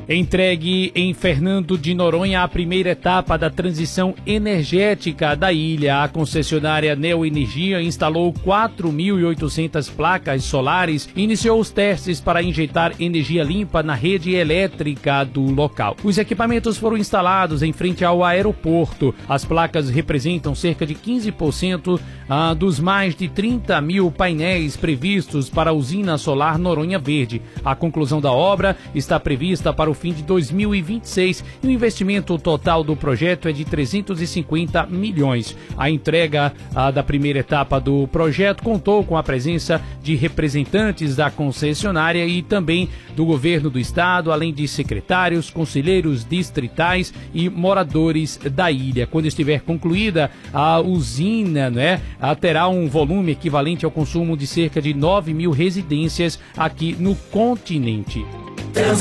Entregue em Fernando de Noronha a primeira etapa da transição energética da ilha. A concessionária Neoenergia instalou 4.800 placas solares e iniciou os testes para injetar energia limpa na rede elétrica do local. Os equipamentos foram instalados em frente ao aeroporto. As placas representam cerca de 15% dos mais de 30 mil painéis previstos para a usina solar Noronha Verde. A conclusão da obra está prevista para o fim de 2026 e o investimento total do projeto é de 350 milhões. A entrega da primeira etapa do projeto contou com a presença de representantes da concessionária e também do governo do estado, além de secretários, conselheiros distritais e moradores da ilha. Quando estiver concluída a usina, terá um volume equivalente ao consumo de cerca de 9 mil residências aqui no continente.